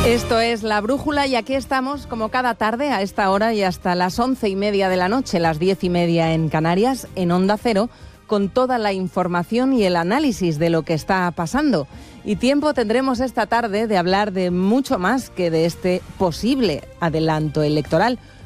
Esto es La Brújula y aquí estamos como cada tarde a esta hora y hasta las 11:30 de la noche, las 10:30 en Canarias, en Onda Cero, con toda la información y el análisis de lo que está pasando. Y tiempo tendremos esta tarde de hablar de mucho más que de este posible adelanto electoral.